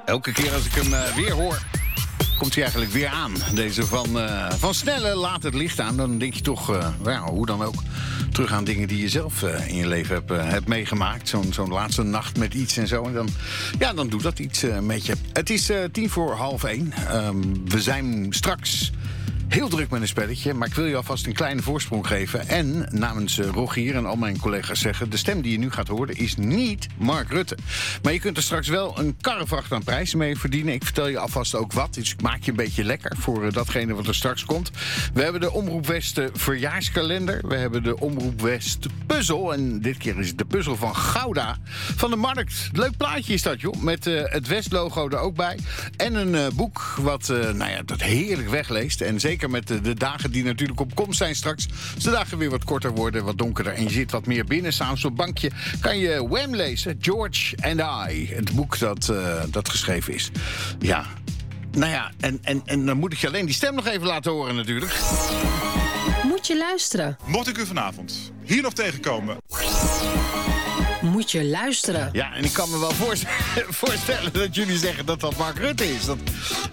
Elke keer als ik hem weer hoor, komt hij eigenlijk weer aan. Deze van Snelle, laat het licht aan. Dan denk je toch, hoe dan ook, terug aan dingen die je zelf in je leven hebt meegemaakt. Zo'n laatste nacht met iets en zo. En dan doet dat iets met je. Het is 1:10. We zijn straks heel druk met een spelletje, maar ik wil je alvast een kleine voorsprong geven. En namens Rogier en al mijn collega's zeggen, de stem die je nu gaat horen is niet Mark Rutte. Maar je kunt er straks wel een karrevracht aan prijzen mee verdienen. Ik vertel je alvast ook wat, dus ik maak je een beetje lekker voor datgene wat er straks komt. We hebben de Omroep West verjaarskalender. We hebben de Omroep West puzzel. En dit keer is het de puzzel van Gouda van de Markt. Leuk plaatje is dat, joh. Met het West-logo er ook bij. En een boek wat dat heerlijk wegleest. En zeker met de dagen die natuurlijk op komst zijn straks. Als de dagen weer wat korter worden, wat donkerder en je zit wat meer binnen, s'avonds op bankje, kan je Wham lezen, George and I. Het boek dat geschreven is. Ja, en dan moet ik je alleen die stem nog even laten horen natuurlijk. Moet je luisteren. Mocht ik u vanavond hier nog tegenkomen, moet je luisteren. Ja, en ik kan me wel voorstellen dat jullie zeggen dat Mark Rutte is.